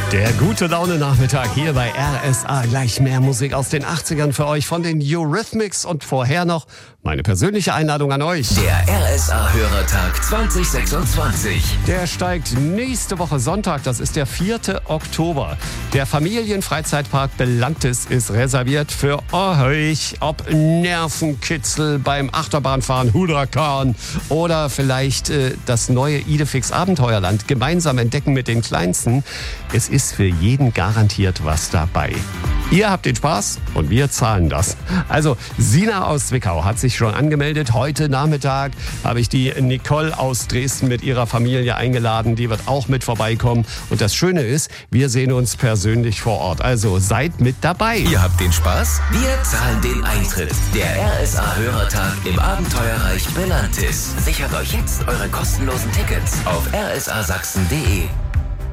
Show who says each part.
Speaker 1: Der gute Laune-Nachmittag hier bei RSA. Gleich mehr Musik aus den 80ern für euch von den Eurythmics und vorher noch meine persönliche Einladung an euch.
Speaker 2: Der RSA-Hörertag 2026.
Speaker 1: Der steigt nächste Woche Sonntag, das ist der 4. Oktober. Der Familienfreizeitpark Belantis ist reserviert für euch. Ob Nervenkitzel beim Achterbahnfahren, Huracan oder vielleicht das neue Idefix Abenteuerland gemeinsam entdecken mit den Kleinsten. Es ist für jeden garantiert was dabei. Ihr habt den Spaß und wir zahlen das. Also Sina aus Zwickau hat sich schon angemeldet. Heute Nachmittag habe ich die Nicole aus Dresden mit ihrer Familie eingeladen. Die wird auch mit vorbeikommen. Und das Schöne ist, wir sehen uns persönlich vor Ort. Also seid mit dabei.
Speaker 2: Ihr habt den Spaß, wir zahlen den Eintritt. Der RSA-Hörertag im Abenteuerreich Belantis. Sichert euch jetzt eure kostenlosen Tickets auf rsasachsen.de.